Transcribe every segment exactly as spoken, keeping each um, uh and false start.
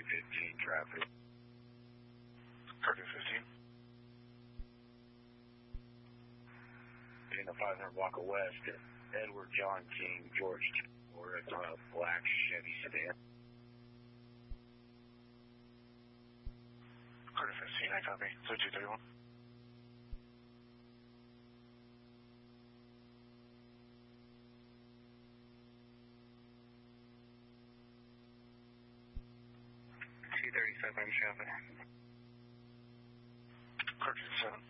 fifteen traffic. Carter fifteen. In the five hundred block of West, Edward John King, George, or it's a black Chevy sedan. Carter fifteen, I copy. So two thirty-one. two thirty-seven traffic. Carter seven.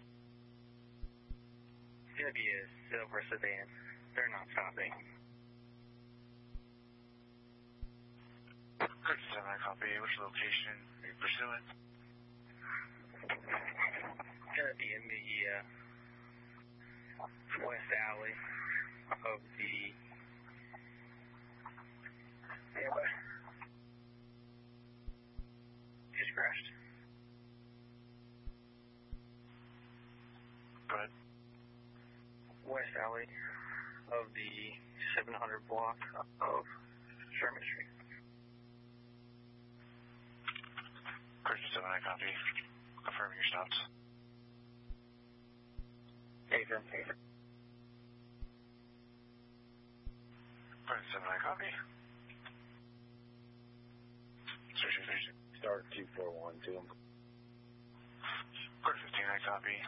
It's going to be a silver sedan. They're not stopping. Carter seven, I copy. Which location are you pursuing? It's going to be in the uh, west alley of the... Yeah, what? Just crashed. Go ahead. West alley of the seven hundred block of Sherman Street. Carter seven, I copy. Confirming your stops. Adrian. Carter seven, I copy. Search, search. Start two four one two. Carter fifteen, I copy.